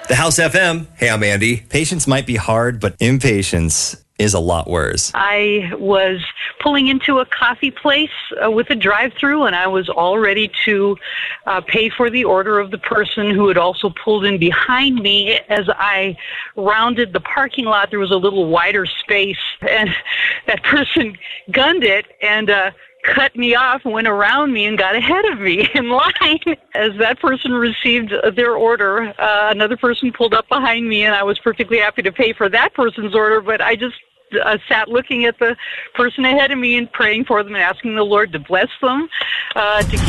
The House FM. Hey, I'm Andy. Patience might be hard, but impatience is a lot worse. I was pulling into a coffee place with a drive-through, and I was all ready to pay for the order of the person who had also pulled in behind me. As I rounded the parking lot, there was a little wider space, and that person gunned it and cut me off and went around me and got ahead of me in line. As that person received their order, another person pulled up behind me, and I was perfectly happy to pay for that person's order, but I just sat looking at the person ahead of me and praying for them and asking the Lord to bless them, to